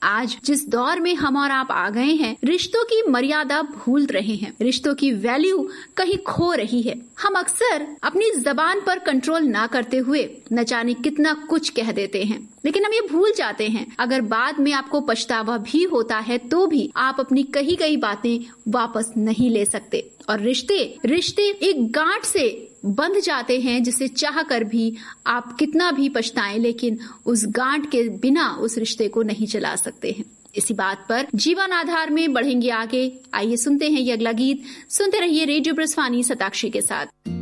आज जिस दौर में हम और आप आ गए हैं, रिश्तों की मर्यादा भूल रहे हैं, रिश्तों की वैल्यू कहीं खो रही है। हम अक्सर अपनी जबान पर कंट्रोल ना करते हुए न जाने कितना कुछ कह देते हैं, लेकिन हम ये भूल जाते हैं अगर बाद में आपको पछतावा भी होता है तो भी आप अपनी कही गई बातें वापस नहीं ले सकते। और रिश्ते एक गांठ से बंध जाते हैं जिसे चाह कर भी आप कितना भी पछताएं, लेकिन उस गांठ के बिना उस रिश्ते को नहीं चला सकते हैं। इसी बात पर जीवन आधार में बढ़ेंगे आगे। आइए सुनते हैं ये अगला गीत। सुनते रहिए रेडियो ब्रजवानी शताक्षी के साथ।